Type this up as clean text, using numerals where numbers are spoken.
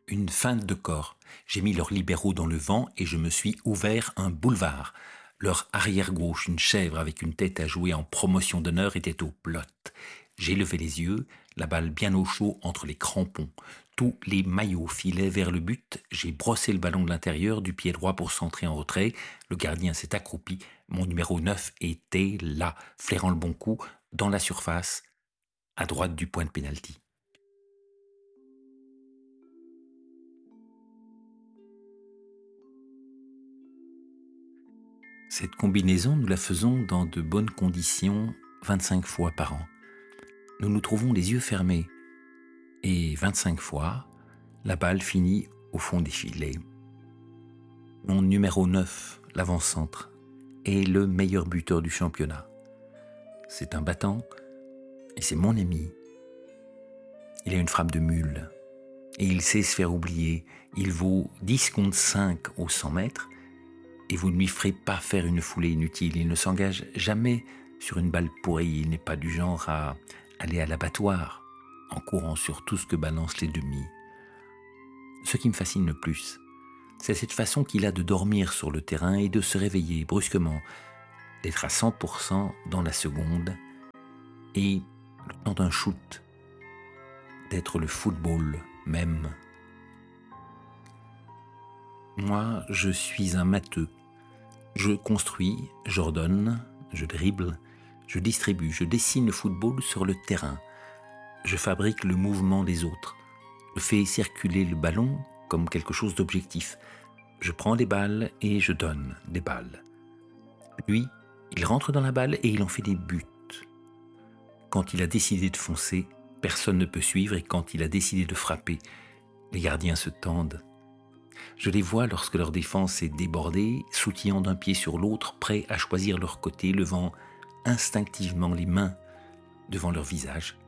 Une feinte de corps. J'ai mis leurs libéraux dans le vent et je me suis ouvert un boulevard. Leur arrière-gauche, une chèvre avec une tête à jouer en promotion d'honneur, était au plot. J'ai levé les yeux, la balle bien au chaud entre les crampons. Tous les maillots filaient vers le but. J'ai brossé le ballon de l'intérieur du pied droit pour centrer en retrait. Le gardien s'est accroupi. Mon numéro 9 était là, flairant le bon coup, dans la surface, à droite du point de pénalty. Cette combinaison, nous la faisons dans de bonnes conditions 25 fois par an. Nous nous trouvons les yeux fermés et 25 fois, la balle finit au fond des filets. Mon numéro 9, l'avant-centre, est le meilleur buteur du championnat. C'est un battant et c'est mon ami. Il a une frappe de mule et il sait se faire oublier. Il vaut 10 contre 5 au 100 mètres et vous ne lui ferez pas faire une foulée inutile. Il ne s'engage jamais sur une balle pourrie. Il n'est pas du genre à aller à l'abattoir en courant sur tout ce que balancent les demi. Ce qui me fascine le plus, c'est cette façon qu'il a de dormir sur le terrain et de se réveiller brusquement, d'être à 100% dans la seconde et, le temps d'un shoot, d'être le football même. Moi, je suis un matheux. Je construis, j'ordonne, je dribble, je distribue, je dessine le football sur le terrain. Je fabrique le mouvement des autres. Je fais circuler le ballon comme quelque chose d'objectif. Je prends des balles et je donne des balles. Lui, il rentre dans la balle et il en fait des buts. Quand il a décidé de foncer, personne ne peut suivre et quand il a décidé de frapper, les gardiens se tendent. Je les vois lorsque leur défense est débordée, sautillant d'un pied sur l'autre, prêts à choisir leur côté, levant instinctivement les mains devant leur visage.